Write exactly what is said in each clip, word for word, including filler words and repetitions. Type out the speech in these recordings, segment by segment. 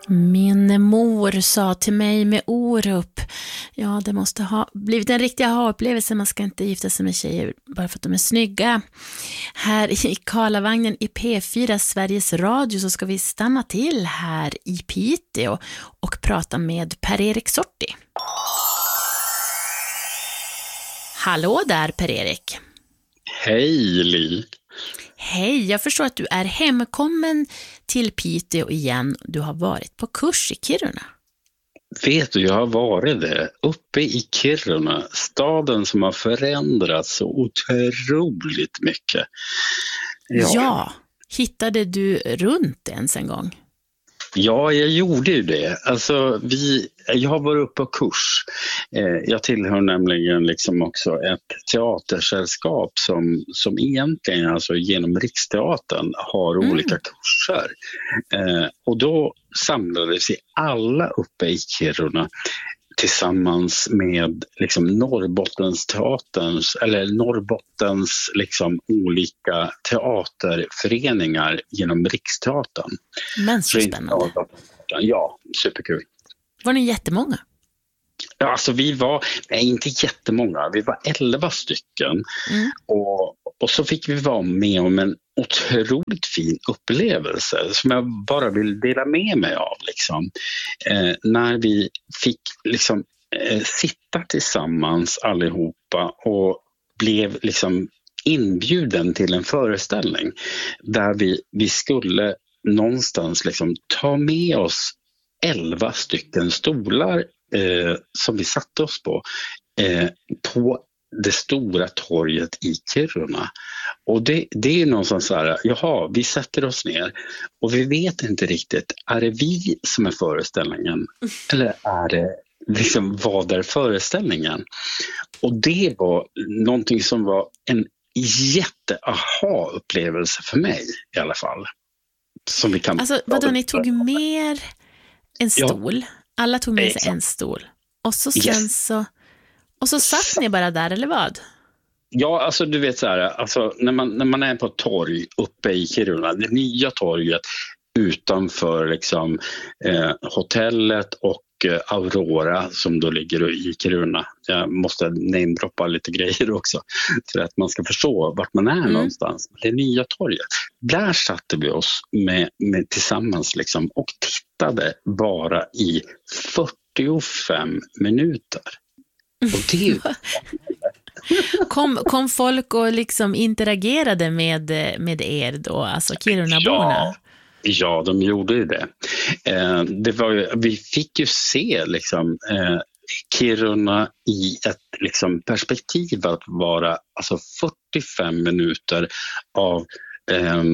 Min mor sa till mig med Orup, ja, det måste ha blivit en riktig aha-upplevelse. Man ska inte gifta sig med tjejer bara för att de är snygga. Här i Karlavagnen i P fyra Sveriges Radio så ska vi stanna till här i Piteå och prata med Per-Erik Sorti. Hallå där, Per-Erik. Hej, Li. Hej, jag förstår att du är hemkommen till Piteå igen. Du har varit på kurs i Kiruna. Vet du, jag har varit det. Uppe i Kiruna, staden som har förändrats så otroligt mycket. Ja, ja, hittade du runt ens en gång? Ja, jag gjorde ju det. Alltså, vi, jag har varit uppe på kurs. Eh, jag tillhör nämligen liksom också ett teatersällskap som, som egentligen alltså genom Riksteatern har mm. olika kurser. Eh, och då samlades vi alla uppe i Kiruna tillsammans med liksom Norrbottens teaterns eller Norrbottens liksom olika teaterföreningar genom Riksteatern. Men så spännande. Ja, superkul. Var ni jättemånga? Ja, alltså vi var, nej inte jättemånga, vi var elva stycken mm. och, och så fick vi vara med om en otroligt fin upplevelse som jag bara vill dela med mig av liksom. Eh, när vi fick liksom eh, sitta tillsammans allihopa och blev liksom inbjuden till en föreställning där vi, vi skulle någonstans liksom ta med oss elva stycken stolar Eh, som vi satte oss på eh, på det stora torget i Kiruna. Och det, det är någonstans så här, jaha, vi sätter oss ner och vi vet inte riktigt, är det vi som är föreställningen eller är det liksom vad är föreställningen? Och det var någonting som var en jätte-aha-upplevelse för mig i alla fall. Som vi kan alltså vadå, ni tog med en stol? Ja. Alla tog med sig Exakt. en stol. Och så sen yes. så och så satt ni bara där, eller vad? Ja, alltså du vet så här, alltså när man när man är på ett torg uppe i Kiruna, det nya torget utanför liksom eh, hotellet och eh, Aurora som då ligger i Kiruna. Jag måste namedroppa lite grejer också för att man ska förstå vart man är mm. någonstans. Det nya torget. Där satte vi oss med, med tillsammans liksom och tittade bara i fyrtiofem minuter. Och det är ju... kom, kom folk och liksom interagerade med, med er då, alltså Kirunaborna? Ja. Ja, de gjorde ju det. Eh, det var ju, vi fick ju se liksom, eh, Kiruna i ett liksom, perspektiv att vara alltså, fyrtiofem minuter av eh,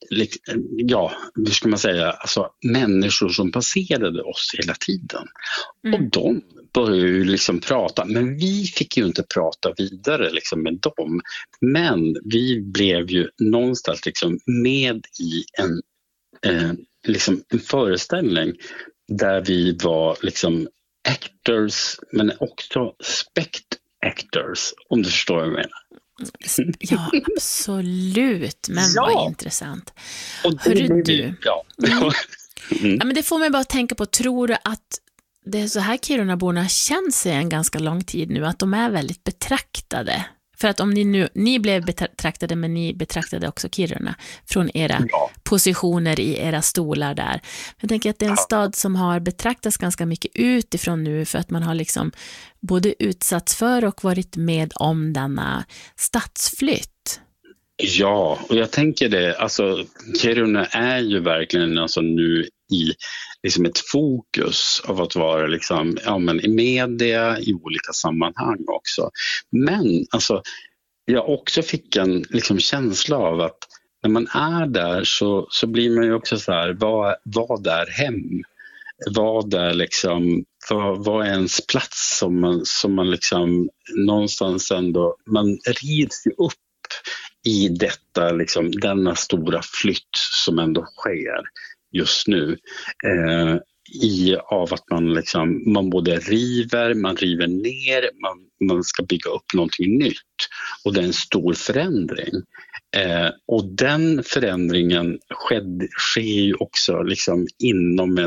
ja, hur ska man säga, alltså, människor som passerade oss hela tiden. Mm. Och de började ju liksom prata, men vi fick ju inte prata vidare liksom, med dem. Men vi blev ju någonstans liksom, med i en Eh, liksom en föreställning där vi var liksom actors men också spect actors, om du förstår vad jag menar. Ja, absolut. Men ja. Vad intressant. Och Hörru du. Ja. Mm. Ja, men det får mig bara tänka på, tror du att det är så här Kirunaborna känner sig en ganska lång tid nu, att de är väldigt betraktade? För att om ni nu, ni blev betraktade, men ni betraktade också Kiruna från era ja. positioner i era stolar där. Jag tänker att det är en stad som har betraktats ganska mycket utifrån nu, för att man har liksom både utsatts för och varit med om denna stadsflytt. Ja, och jag tänker det, alltså Kiruna är ju verkligen alltså nu i liksom ett fokus av att vara liksom, ja, men i media, i olika sammanhang också. Men alltså, jag också fick en liksom, känsla av att när man är där så, så blir man ju också så här, vad, vad är hem? Vad är liksom, vad, vad är ens plats som man, som man liksom någonstans ändå, man rids ju upp i detta, liksom, denna stora flytt som ändå sker just nu. Eh, i av att man liksom, man både river, man river ner, man, man ska bygga upp någonting nytt. Och det är en stor förändring. Eh, och den förändringen skedde, sker ju också liksom inom en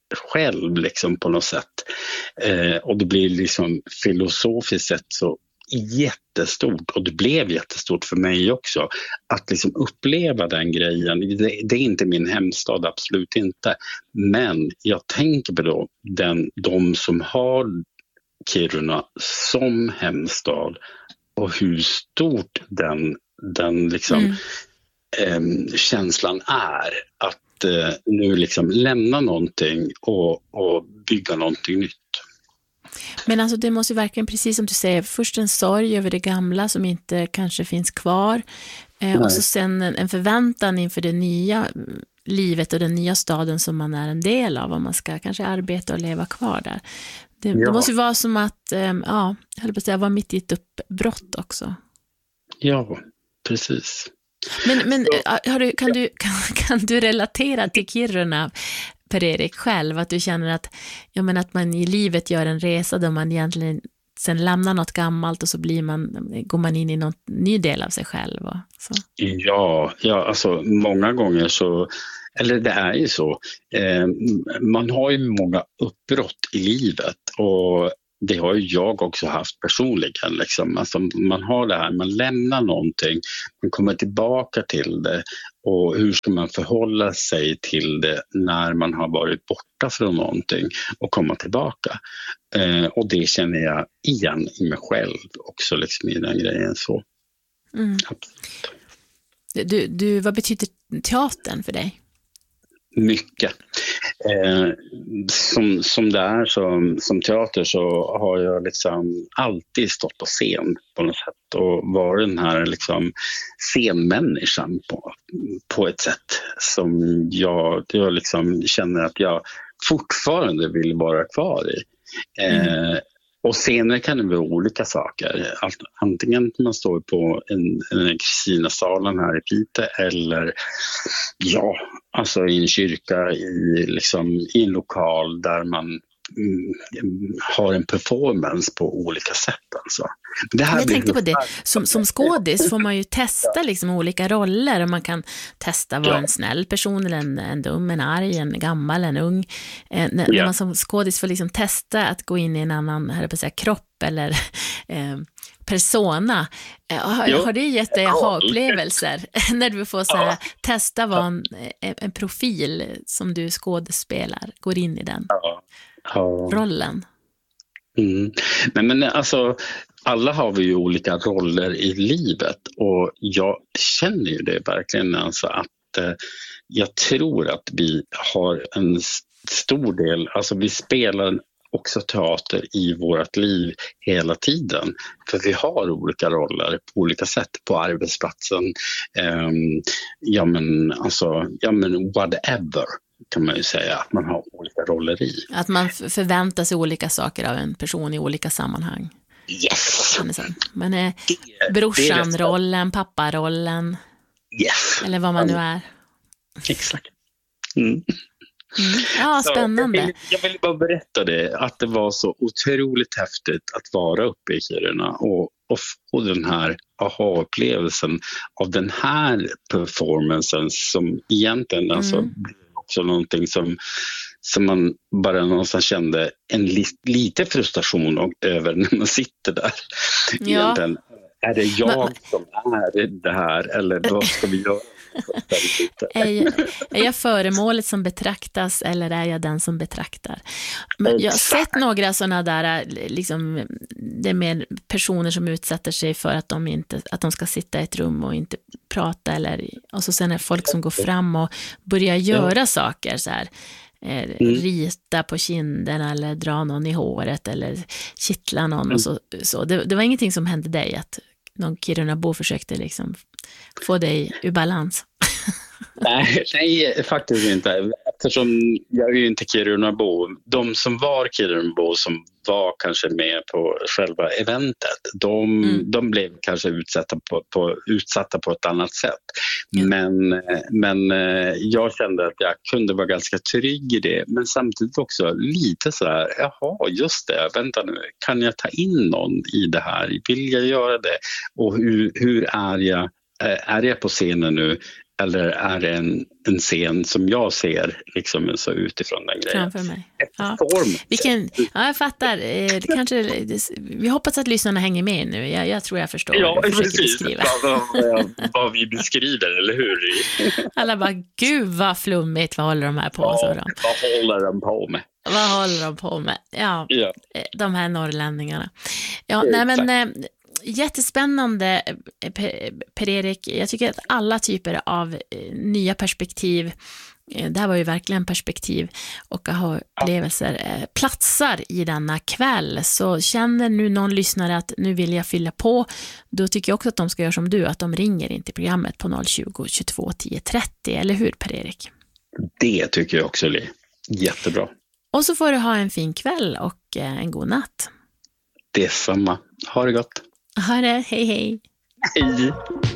själv liksom på något sätt. Eh, och det blir liksom filosofiskt sett så jättestort, och det blev jättestort för mig också att liksom uppleva den grejen. Det, det är inte min hemstad, absolut inte, men jag tänker på då den, de som har Kiruna som hemstad och hur stort den, den liksom mm. eh, känslan är att eh, nu liksom lämna någonting och, och bygga någonting nytt. Men alltså det måste ju verkligen, precis som du säger, först en sorg över det gamla som inte kanske finns kvar, eh, och så sen en, en förväntan inför det nya livet och den nya staden som man är en del av, om man ska kanske arbeta och leva kvar där. Det, ja. det måste ju vara som att, eh, ja, jag höll på att säga, vara mitt i ett uppbrott också. Ja, precis. Men, men har du, kan, du, kan, kan du relatera till Kiruna, Per-Erik, själv, att du känner att, ja, men att man i livet gör en resa där man egentligen sen lämnar något gammalt och så blir man, går man in i någon ny del av sig själv? Och så. Ja, ja, alltså många gånger så, eller det är ju så, eh, man har ju många uppbrott i livet, och det har ju jag också haft personligen. Liksom. Alltså man har det här, man lämnar någonting, man kommer tillbaka till det, och hur ska man förhålla sig till det när man har varit borta från någonting och komma tillbaka. Eh, och det känner jag igen i mig själv också, liksom, i den grejen. Så. Mm. Du, du, vad betyder teatern för dig? Mycket. Eh, som, som det är som, som teater så har jag liksom alltid stått på scen på något sätt och varit den här liksom scenmänniskan på, på ett sätt som jag, jag liksom känner att jag fortfarande vill vara kvar i. Eh, mm. Och scener kan det vara olika saker. Antingen man står på en, en Kristinasalen här i Piteå, eller ja, alltså i en kyrka, i, liksom, i en lokal där man mm, har en performance på olika sätt. Alltså. Det här jag tänkte på det. Som, som skådis får man ju testa liksom olika roller, och man kan testa vara ja. en snäll person eller en, en dum, en arg, en gammal, en ung. Eh, när, ja. när man som skådis får liksom testa att gå in i en annan, här på att säga, kropp eller eh, persona. Eh, har, har det gett dig aha-upplevelser när du får så här, ja. testa vara en, en profil som du skådespelar, går in i den ja. Ja. rollen? Mm. Men, men alltså, alla har vi ju olika roller i livet, och jag känner ju det verkligen, alltså att eh, jag tror att vi har en stor del, alltså vi spelar också teater i vårt liv hela tiden, för vi har olika roller på olika sätt på arbetsplatsen, eh, ja men alltså, ja men whatever kan man ju säga att man har olika roller i. Att man förväntar sig olika saker av en person i olika sammanhang. Yes. Men är brorsan-rollen, papparollen, yes. eller vad man nu är. Exakt. Mm. Mm. Ja, spännande. Jag vill, jag vill bara berätta det, att det var så otroligt häftigt att vara uppe i Kiruna och, och få den här aha-upplevelsen av den här performancen som egentligen mm. alltså också någonting som, som man bara någonstans kände en li, lite frustration över när man sitter där. Ja. Egentligen, är det jag Men, som är det här, eller vad ska vi göra? är, jag, är jag föremålet som betraktas, eller är jag den som betraktar? Men jag har sett några sådana där liksom, det är mer personer som utsätter sig för att de, inte, att de ska sitta i ett rum och inte prata, eller, och så sen är folk som går fram och börjar göra ja. saker så här, eh, mm. rita på kinderna eller dra någon i håret eller kittla någon mm. och så, så. Det, det var ingenting som hände dig, att någon Kirunabo försökte liksom få dig ur balans? nej, nej, faktiskt inte. Eftersom jag är ju inte Kirunabo. De som var Kirunabo, som var kanske med på själva eventet, de, mm. de blev kanske utsatta på, på, utsatta på ett annat sätt. Mm. Men, men jag kände att jag kunde vara ganska trygg i det. Men samtidigt också lite så här, jaha, just det, vänta nu, kan jag ta in någon i det här? Vill jag göra det? Och hur, hur är jag? Är jag på scenen nu? eller är det en, en scen som jag ser liksom så utifrån den grejen? Framför mig. Ja. Vilken, ja, jag fattar. Det kanske, vi hoppas att lyssnarna hänger med nu. Jag, jag tror jag förstår ja, vad du försöker precis. beskriva. Vad, vad vi beskriver, eller hur? Alla bara, gud vad flummigt, vad håller de här på med? Ja, vad håller de på med? Vad håller de på med? Ja, ja. De här norrlänningarna. Ja, nej men... Jättespännande, Per-Erik. Jag tycker att alla typer av nya perspektiv, det här var ju verkligen perspektiv och aha-upplevelser, platsar i denna kväll. Så känner nu någon lyssnare att nu vill jag fylla på, då tycker jag också att de ska göra som du, att de ringer in till programmet på noll tjugo, tjugotvå, tio, trettio, eller hur Per-Erik? Det tycker jag också är jättebra. Och så får du ha en fin kväll och en god natt. Detsamma. Ha det gott. Ha det, hej hej. Hej.